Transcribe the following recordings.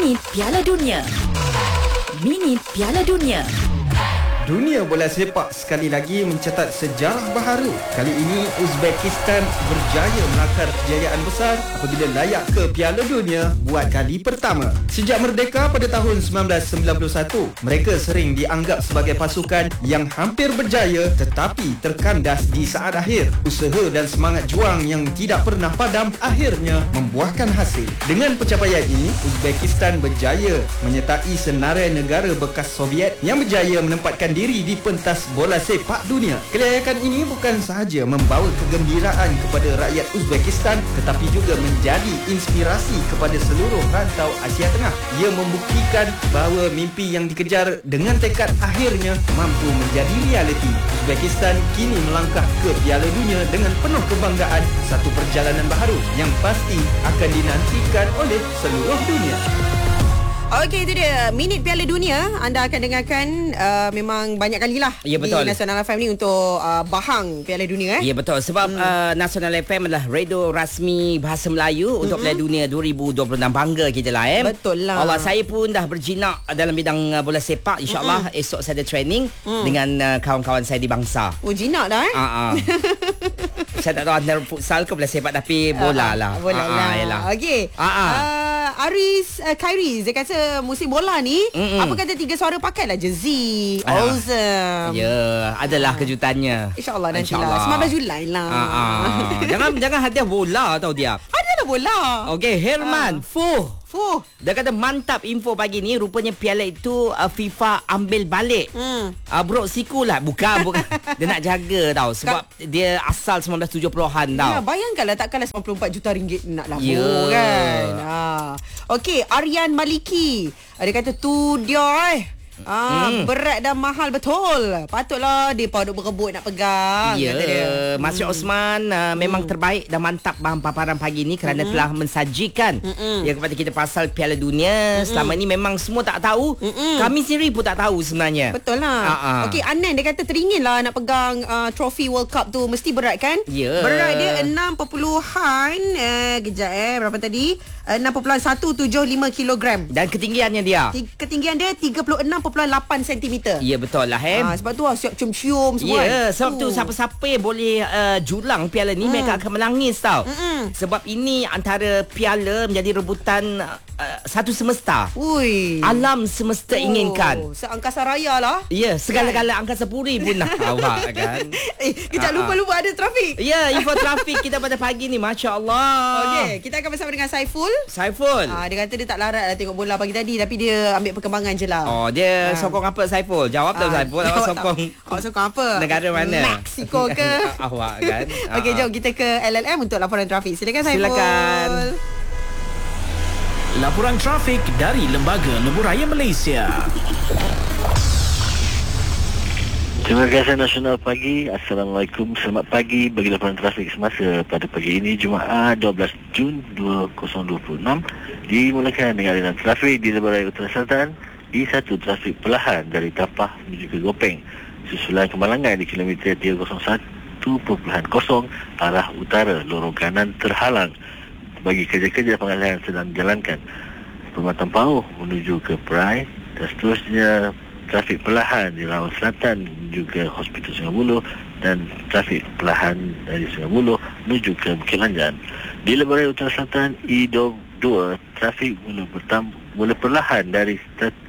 Minit Piala Dunia. Minit Piala Dunia. Dunia bola sepak sekali lagi mencatat sejarah baharu. Kali ini Uzbekistan berjaya melakar kejayaan besar apabila layak ke Piala Dunia buat kali pertama. Sejak merdeka pada tahun 1991, mereka sering dianggap sebagai pasukan yang hampir berjaya tetapi terkandas di saat akhir. Usaha dan semangat juang yang tidak pernah padam akhirnya membuahkan hasil. Dengan pencapaian ini, Uzbekistan berjaya menyertai senarai negara bekas Soviet yang berjaya menempatkan diri di pentas bola sepak dunia. Kelayakan ini bukan sahaja membawa kegembiraan kepada rakyat Uzbekistan tetapi juga menjadi inspirasi kepada seluruh rantau Asia Tengah. Ia membuktikan bahawa mimpi yang dikejar dengan tekad akhirnya mampu menjadi realiti. Uzbekistan kini melangkah ke Piala Dunia dengan penuh kebanggaan, satu perjalanan baharu yang pasti akan dinantikan oleh seluruh dunia. Okey, itu dia Minit Piala Dunia. Anda akan dengarkan memang banyak kali lah ya, betul. di Nasional FM ni untuk bahang Piala Dunia. Ya, betul. Sebab Nasional FM adalah radio rasmi bahasa Melayu untuk Piala Dunia 2026. Bangga kita lah. Betul lah. Allah, saya pun dah berjinak dalam bidang bola sepak. InsyaAllah esok saya ada training dengan kawan-kawan saya di bangsa. Oh, jinak dah Saya tak tahu antara futsal ke bola sepak, tapi bola lah. Bola lah. Okey. Aris Khairi, dia kata musim bola ni apa kata 3 suara pakailah jersey. Awesome. Ya, adalah kejutannya. InsyaAllah nantilah 19 Julai lah. Jangan hadiah bola tau dia. Hadiah bola. Okey, Herman dia kata mantap info pagi ni. Rupanya piala itu FIFA ambil balik. Bro siku lah. Bukan dia nak jaga tau. Sebab dia asal 1970-an tau. Ya, bayangkanlah takkanlah 94 juta ringgit nak labur kan. Okey, Aryan Maliki, dia kata tu dia berat dan mahal betul. Patutlah dia duk berebut nak pegang. Ya, Masya Osman memang terbaik dan mantap bahan paparan pagi ni kerana telah mensajikan kepada kita pasal Piala Dunia. Selama ni memang semua tak tahu. Kami sendiri pun tak tahu sebenarnya. Betul lah. Okey, Anan dia kata teringin lah nak pegang trofi World Cup tu. Mesti berat kan? Ya. Berat dia 6 berapa tadi? 6.175 kilogram. Dan ketinggiannya dia? Ketinggian dia 36.8 cm. Ya, betul lah. Sebab tu siap cium-cium semua. Ya, sebab tu siapa-siapa boleh julang piala ni mereka akan menangis tau. Sebab ini antara piala menjadi rebutan satu semesta. Ui. Alam semesta inginkan. Seangkasa raya lah. Ya, segala-gala angkasa puri pun nak awak kan. Kejap lupa ada trafik. Ya, info trafik kita pada pagi ni, Masya Allah. Okey, kita akan bersama dengan Saiful. Dia kata dia tak larat lah tengok bola pagi tadi, tapi dia ambil perkembangan je lah. Dia sokong apa Saiful? Jawab tak Saiful. Awak sokong apa? Negara mana? Mexico ke? Awak kan. Okey, jom kita ke LLM untuk laporan trafik. Silakan Saiful. Silakan. Laporan trafik dari Lembaga Lebuhraya Malaysia. Terima kasih Nasional Pagi. Assalamualaikum. Selamat pagi bagi laporan trafik semasa pada pagi ini Jumaat 12 Jun 2026. Dimulakan dengan aliran trafik di Lebuhraya Utara Selatan. I1 trafik perlahan dari Tapah menuju ke Gopeng. Susulan kemalangan di kilometer 301.0 arah utara. Lorong kanan terhalang bagi kerja-kerja pengalihan sedang dijalankan. Perkhidmatan Pauh menuju ke Perai dan seterusnya trafik perlahan di Lawan Selatan menuju ke Hospital Sungai Buloh dan trafik perlahan dari Sungai Buloh menuju ke Bukit Lanjan. Di Lebuhraya Utara Selatan I22 trafik mula perlahan dari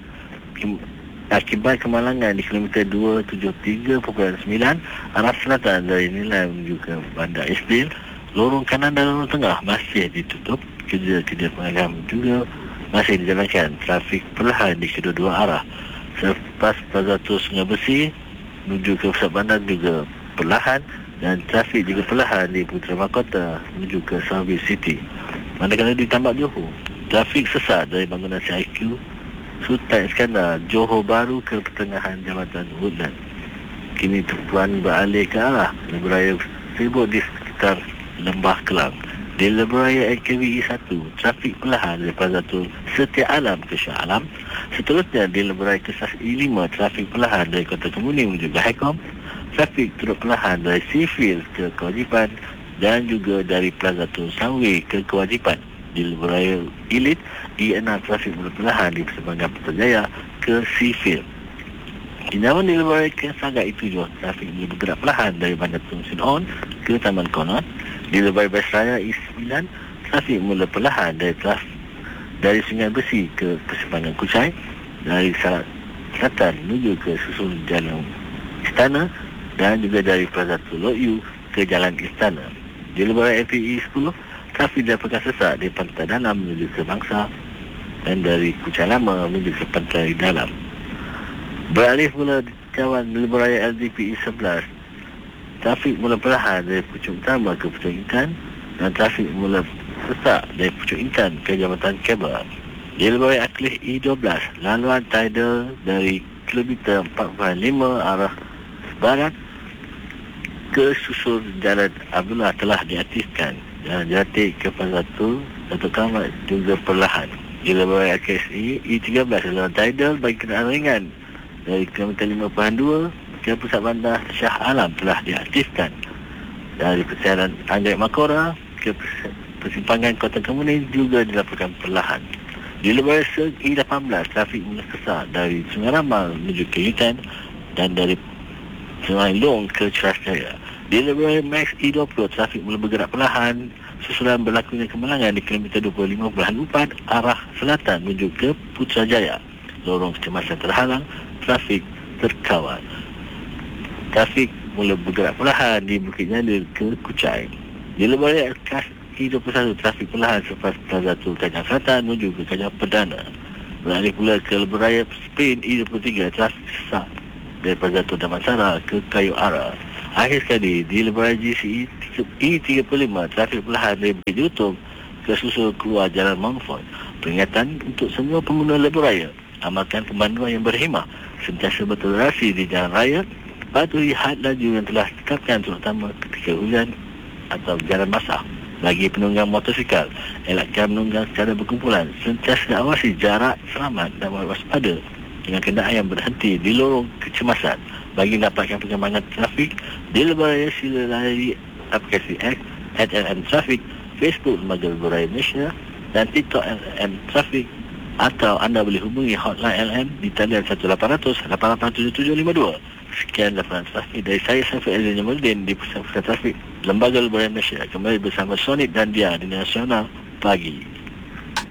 akibat kemalangan di kilometer 273.9 arah selatan dari Nilai menuju ke Bandar Isdil. Lorong kanan dan lorong tengah masih ditutup. Kerja-kerja pengalihan juga masih dijalankan. Trafik perlahan di kedua-dua arah. Selepas Plaza Tua Sungai Besi menuju ke pusat bandar juga perlahan, dan trafik juga perlahan di Putra Mahkota menuju ke Southeast City. Manakala di Tambak Johor, trafik sesat dari bangunan CIQ Sultan Iskandar Johor Bahru ke pertengahan Jambatan Woodland. Kini tuan beralih ke arah Lebuhraya sibuk di sekitar Lembah Kelang. Di Lebuhraya NKVI 1, trafik perlahan dari Plaza Tun Setia Alam ke Shah Alam. Seterusnya di Lebuhraya Kesas I5, trafik perlahan dari Kota Kemuning menuju ke Haikom. Trafik turut perlahan dari Seafield ke Kewajipan dan juga dari Plaza Tun Sunway ke Kewajipan. di lebuh raya Elite, E6 trafik mula perlahan di persimpangan Putrajaya ke Seafield. Tinjauan di lebuh raya Ken Sagak itu juga trafik mula bergerak perlahan dari Bandar Tun Sin On ke Taman Konot. Di lebuh raya Besraya E9 trafik mula perlahan dari Sungai Besi ke persimpangan Kuchai, dari selatan menuju ke susun Jalan Istana dan juga dari Plaza Tulok U ke Jalan Istana. Di lebuh raya FPE 10 trafik dilaporkan sesak di Pantai Dalam menuju ke Bangsa dan dari Kuchai Lama menuju ke Pantai Dalam. Beralih mula kawan di lebuh raya LDPE 11, trafik mula perlahan dari Pucuk Utama ke Pucuk Intan dan trafik mula sesak dari Pucuk Intan ke Jambatan Kabel. Di lebuh raya Aklih E12, laluan tidal dari kilometer 4.5 arah barat ke susul Jalan Abdullah telah diaktifkan. Jalan Jatik ke Pasatu Datuk Kamat juga perlahan. Di lebuh raya KSE E13, laluan tidal bagi kenderaan ringan dari kilometer 5.2 ke pusat bandar Shah Alam telah diaktifkan. Dari perjalanan Anggrek Makora ke persimpangan Kota Kemuning juga dilaporkan perlahan. Di lebuh raya Seg E18, trafik mula sesak dari Sungai Ramal menuju ke Yutan dan dari Sungai Long ke Ceras Jaya. Di lebuh raya Max E20, trafik mula bergerak perlahan susulan berlakunya kemalangan di kilometer 25.4 arah selatan menuju ke Putrajaya. Lorong kecemasan terhalang, trafik terkawal. Trafik mula bergerak perlahan di Bukit Jalil ke Kuchai. Di lebuh raya Kas E21, trafik perlahan selepas Plaza Tol Kajang Selatan menuju ke Kajang Perdana. Beralih pula ke lebuh raya Spain E23, trafik sesak dari Plaza Tol Damansara ke Kayu Ara. Akhir sekali, di lebuh raya GCE E35, trafik perlahan dari Bukit Jutong ke susul keluar Jalan Montfort. Peringatan untuk semua pengguna lebuh raya: amalkan pemanduan yang berhemah, sentiasa bertolerasi di jalan raya, patuhi had laju yang telah ditetapkan terutama ketika hujan atau jalan basah. Bagi penunggang motosikal, elakkan menunggang secara berkumpulan, sentiasa awasi jarak selamat dan waspada dengan kenderaan yang berhenti di lorong kecemasan. Bagi mendapatkan perkembangan trafik di lebuh raya, sila layari aplikasi X @LM Traffic, Facebook Lembaga Lebuh Raya Malaysia dan TikTok LM Traffic, atau anda boleh hubungi hotline LM di talian 1-800-887-752. Sekian laporan trafik dari saya, Saiful Aziz Jamaluddin, di Pusat Trafik Lembaga Lebuh Raya Malaysia. Kembali bersama Sonic dan Dia di Nasional Pagi.